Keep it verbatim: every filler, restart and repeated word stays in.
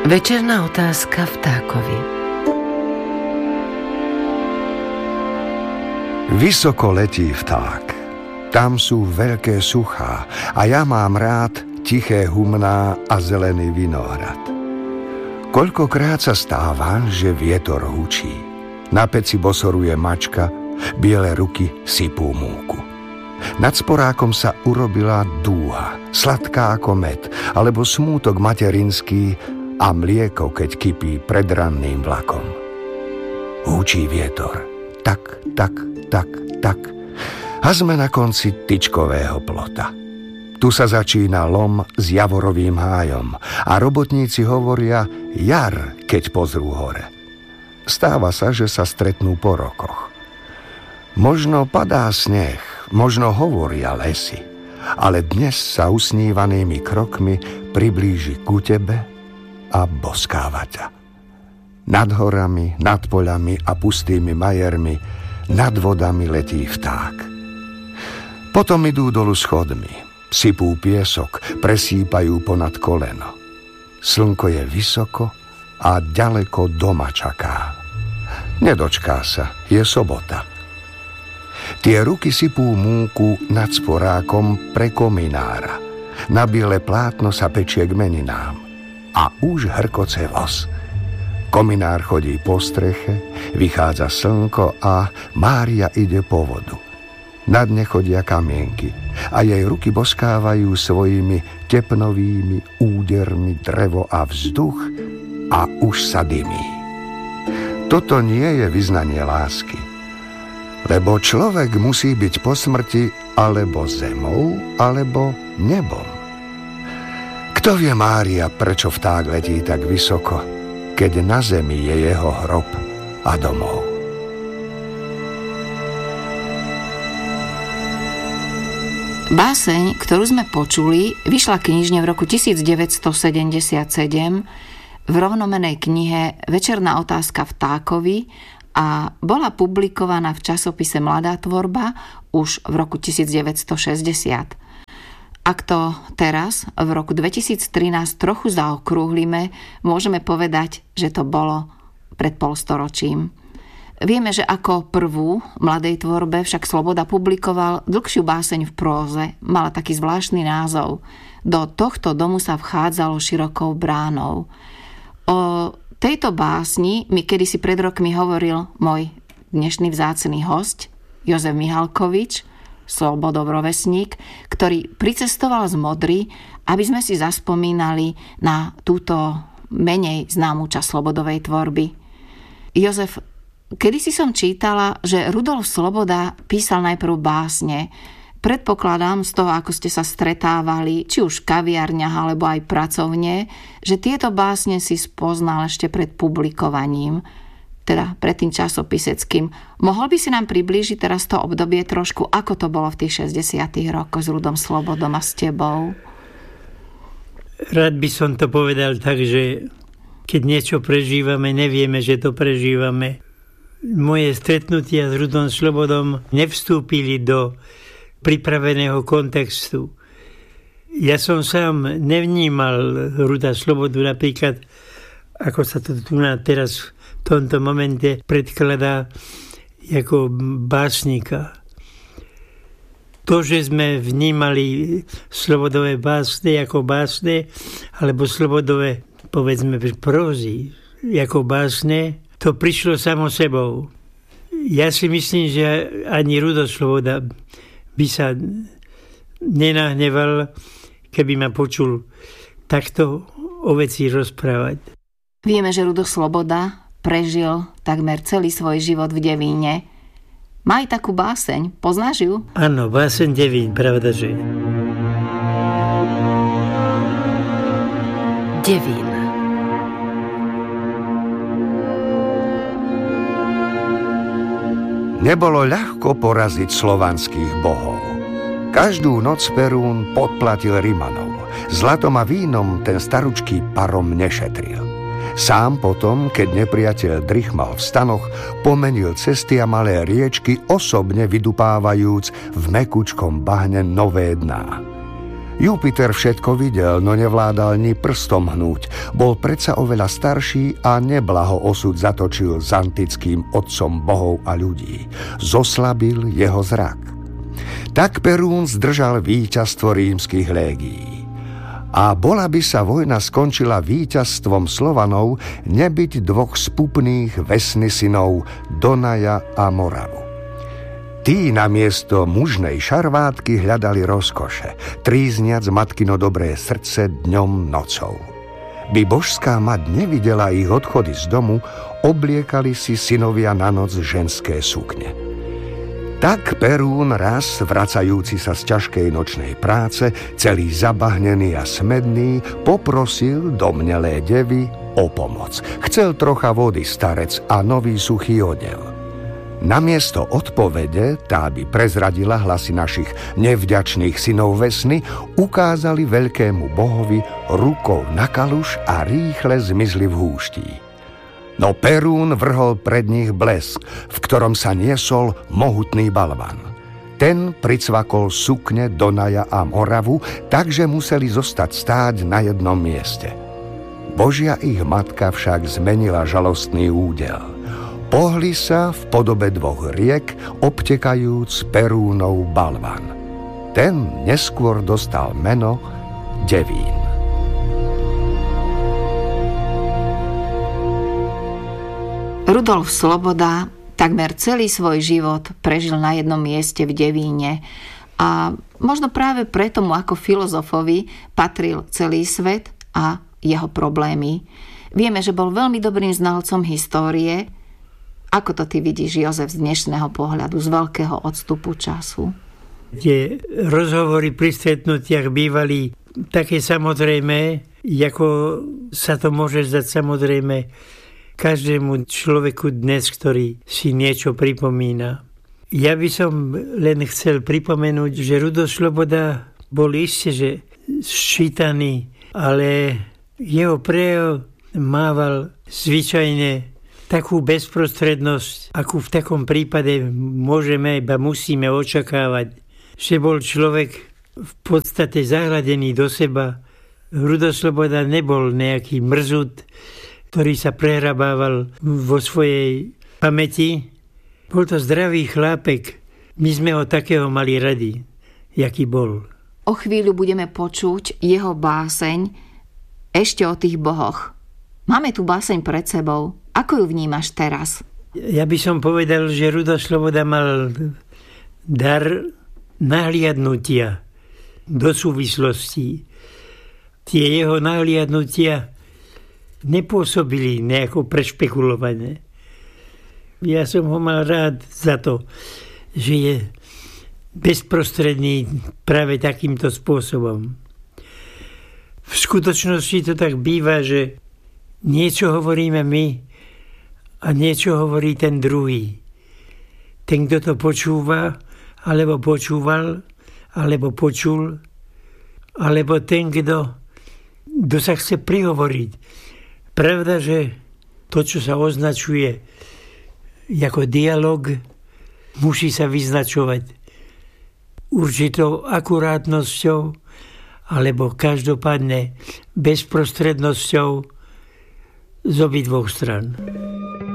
Večerná otázka vtákovi. Vysoko letí vták. Tam sú veľké suchá a ja mám rád tiché humná a zelený vinohrad. Koľkokrát sa stáva, že vietor hučí. Na peci bosoruje mačka, biele ruky sypú múku. Nad sporákom sa urobila dúha, sladká ako med, alebo smútok materinský a mlieko, keď kypí pred ranným vlakom. Húčí vietor, tak, tak, tak, tak, a sme na konci tyčkového plota. Tu sa začína lom s javorovým hájom a robotníci hovoria jar, keď pozrú hore. Stáva sa, že sa stretnú po rokoch. Možno padá sneh, možno hovoria lesy, ale dnes sa usnívanými krokmi priblíži ku tebe a boskáva ťa. Nad horami, nad poľami a pustými majermi, nad vodami letí vták. Potom idú dolu schodmi, sypú piesok, presýpajú ponad koleno. Slnko je vysoko a ďaleko doma čaká. Nedočká sa, je sobota. Tie ruky sypú múku nad sporákom pre kominára. Na biele plátno sa pečie k meninám. A už hrkoce voz. Kominár chodí po streche, vychádza slnko a Mária ide po vodu. Na dne chodia kamienky a jej ruky boskávajú svojimi tepnovými údermi drevo a vzduch a už sa dymí. Toto nie je vyznanie lásky, lebo človek musí byť po smrti alebo zemou, alebo nebom. Kto vie, Mária, prečo vták letí tak vysoko, keď na zemi je jeho hrob a domov? Báseň, ktorú sme počuli, vyšla knižne v roku devätnásťstosedemdesiatsedem v rovnomennej knihe Večerná otázka vtákovi a bola publikovaná v časopise Mladá tvorba už v roku devätnásťstošesťdesiat. Ak to teraz, v roku dvetisíctrinásť, trochu zaokrúhlime, môžeme povedať, že to bolo pred polstoročím. Vieme, že ako prvú Mladej tvorbe však Sloboda publikoval dlhšiu báseň v próze, mala taký zvláštny názov. Do tohto domu sa vchádzalo širokou bránou. O tejto básni mi kedysi pred rokmi hovoril môj dnešný vzácny hosť, Jozef Mihalkovič, Slobodov rovesník, ktorý pricestoval z Modry, aby sme si zaspomínali na túto menej známu časť Slobodovej tvorby. Jozef, kedysi som čítala, že Rudolf Sloboda písal najprv básne. Predpokladám z toho, ako ste sa stretávali, či už v kaviarniach, alebo aj pracovne, že tieto básne si spoznal ešte pred publikovaním, teda pred tým časopiseckým. Mohol by si nám priblížiť teraz to obdobie trošku, ako to bolo v tých šesťdesiatych rokoch s Rudom Slobodom a s tebou? Rád by som to povedal tak, že keď niečo prežívame, nevieme, že to prežívame. Moje stretnutia s Rudom Slobodom nevstúpili do pripraveného kontextu. Ja som sám nevnímal Ruda Slobodu napríklad, ako sa to tu na teraz v tomto momente predkladá, ako básnika. To, že sme vnímali Slobodové básne ako básne, alebo Slobodové, povedzme, prózy ako básne, to prišlo samo sebou. Ja si myslím, že ani Rudo Sloboda by sa nenahneval, keby ma počul takto o veci rozprávať. Vieme, že Rudo Sloboda prežil takmer celý svoj život v Devíne. Má aj takú báseň, poznáš ju? Áno, báseň Devín, pravda, že... Devín. Nebolo ľahko poraziť slovanských bohov. Každú noc Perún podplatil Rimanov. Zlatom a vínom ten staručký parom nešetril. Sám potom, keď nepriateľ drichmal v stanoch, pomenil cesty a malé riečky, osobne vydupávajúc v mekučkom bahne nové dná. Jupiter všetko videl, no nevládal ni prstom hnúť. Bol predsa oveľa starší a neblaho osud zatočil s antickým otcom bohov a ľudí. Zoslabil jeho zrak. Tak Perún zdržal víťazstvo rímskych légií. A bola by sa vojna skončila víťazstvom Slovanov, nebyť dvoch spupných vesny synov Donaja a Moravu. Tí namiesto mužnej šarvátky hľadali rozkoše, trízniac matkino dobré srdce dňom nocou. By božská mať nevidela ich odchody z domu, obliekali si synovia na noc ženské sukne. Tak Perún raz, vracajúci sa z ťažkej nočnej práce, celý zabahnený a smedný, poprosil domnelé devy o pomoc. Chcel trocha vody starec a nový suchý odev. Namiesto odpovede, tá by prezradila hlasy našich nevďačných synov vesny, ukázali veľkému bohovi rukou na kaluš a rýchle zmizli v húští. No Perún vrhol pred nich blesk, v ktorom sa niesol mohutný balvan. Ten pricvakol sukne Donaja a Moravu, takže museli zostať stáť na jednom mieste. Božia ich matka však zmenila žalostný údel. Pohli sa v podobe dvoch riek, obtekajúc Perúnov balvan. Ten neskôr dostal meno Devín. Rudolf Sloboda takmer celý svoj život prežil na jednom mieste v Devíne a možno práve preto mu ako filozofovi patril celý svet a jeho problémy. Vieme, že bol veľmi dobrým znalcom histórie. Ako to ty vidíš, Jozef, z dnešného pohľadu, z veľkého odstupu času? Tie rozhovory pri stretnutiach bývali také samozrejme, ako sa to môže zdať samozrejme každému človeku dnes, ktorý si niečo pripomína. Ja by som len chcel pripomenúť, že Rudolf Sloboda bol iste, že sčítaný, ale jeho prejav mával zvyčajne takú bezprostrednosť, akú v takom prípade môžeme iba musíme očakávať, že bol človek v podstate zahladený do seba. Rudolf Sloboda nebol nejaký mrzut, ktorý sa prehrabával vo svojej pamäti. Bol to zdravý chlápek. My sme ho takého mali radi, jaký bol. O chvíľu budeme počuť jeho báseň Ešte o tých bohoch. Máme tu báseň pred sebou. Ako ju vnímaš teraz? Ja by som povedal, že Rudolf Sloboda mal dar nahliadnutia do súvislostí. Tie jeho nahliadnutia nepôsobili nejako prešpekulované. Ja som ho mal rád za to, že je bezprostredný práve takýmto spôsobom. V skutočnosti to tak býva, že niečo hovoríme my a niečo hovorí ten druhý. Ten, kto to počúva, alebo počúval, alebo počul, alebo ten, kto, kto sa chce prihovoriť. Pravda, že to, čo sa označuje ako dialog, musí sa vyznačovať určitou akurátnosťou, alebo každopádne bezprostrednosťou z obidvoch stran.